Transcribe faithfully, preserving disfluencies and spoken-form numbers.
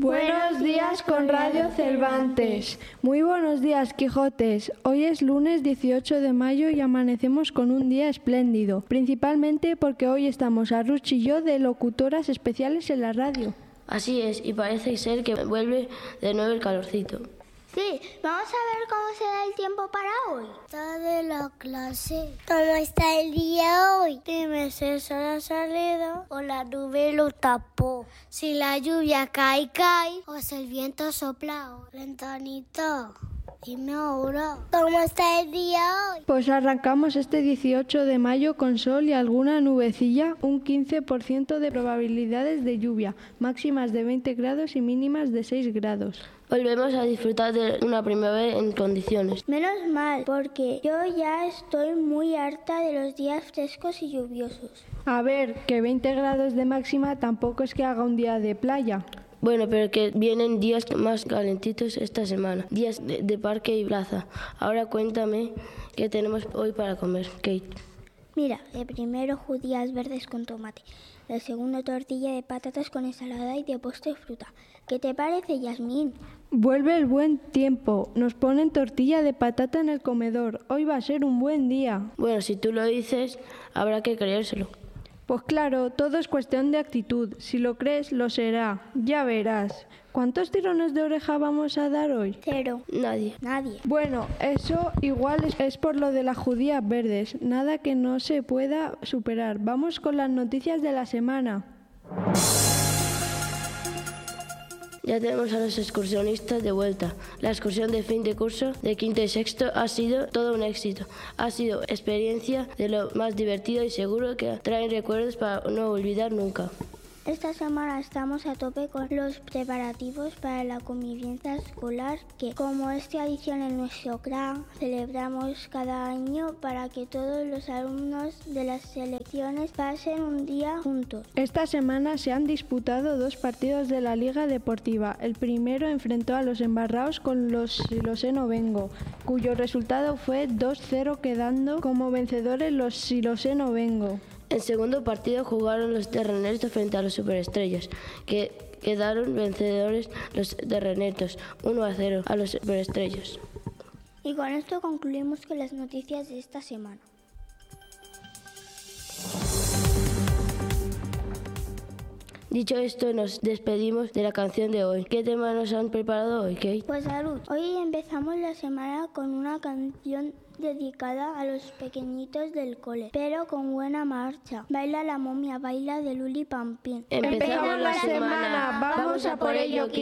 Buenos días con Radio Cervantes. Muy buenos días, Quijotes. Hoy es lunes dieciocho de mayo y amanecemos con un día espléndido, principalmente porque hoy estamos a Ruch y yo de locutoras especiales en la radio. Así es, y parece ser que vuelve de nuevo el calorcito. Sí, vamos a ver cómo será el tiempo para hoy. Está de la clase. ¿Cómo está el día hoy? Dime si el sol ha salido o la nube lo tapó. Si la lluvia cae, cae, o si el viento sopla. Lentanito, dime ahora, ¿cómo está el día hoy? Pues arrancamos este dieciocho de mayo con sol y alguna nubecilla, un quince por ciento de probabilidades de lluvia, máximas de veinte grados y mínimas de seis grados. Volvemos a disfrutar de una primavera en condiciones. Menos mal, porque yo ya estoy muy harta de los días frescos y lluviosos. A ver, que veinte grados de máxima tampoco es que haga un día de playa. Bueno, pero que vienen días más calentitos esta semana, días de, de parque y plaza. Ahora cuéntame qué tenemos hoy para comer, Kate. Mira, de primero judías verdes con tomate, de segundo tortilla de patatas con ensalada y de postre fruta. ¿Qué te parece, Yasmín? Vuelve el buen tiempo, nos ponen tortilla de patata en el comedor, hoy va a ser un buen día. Bueno, si tú lo dices, habrá que creérselo. Pues claro, todo es cuestión de actitud, si lo crees, lo será, ya verás. ¿Cuántos tirones de oreja vamos a dar hoy? Cero. Nadie. Nadie. Bueno, eso igual es, es por lo de las judías verdes, nada que no se pueda superar. Vamos con las noticias de la semana. Ya tenemos a los excursionistas de vuelta. La excursión de fin de curso de quinto y sexto ha sido todo un éxito. Ha sido experiencia de lo más divertido y seguro que traen recuerdos para no olvidar nunca. Esta semana estamos a tope con los preparativos para la convivencia escolar que, como es tradición en nuestro C R A, celebramos cada año para que todos los alumnos de las selecciones pasen un día juntos. Esta semana se han disputado dos partidos de la Liga Deportiva. El primero enfrentó a los embarraos con los Siloseno Bengo, cuyo resultado fue dos cero, quedando como vencedores los Siloseno Bengo. El segundo partido jugaron los terrenetos frente a los superestrellas, que quedaron vencedores los terrenetos uno a cero a los superestrellas. Y con esto concluimos con las noticias de esta semana. Dicho esto, nos despedimos de la canción de hoy. ¿Qué tema nos han preparado hoy, Kate? Pues salud. Hoy empezamos la semana con una canción dedicada a los pequeñitos del cole, pero con buena marcha. Baila la momia, baila de Luli Pampín. Empezamos la semana. Vamos a por ello, Kate.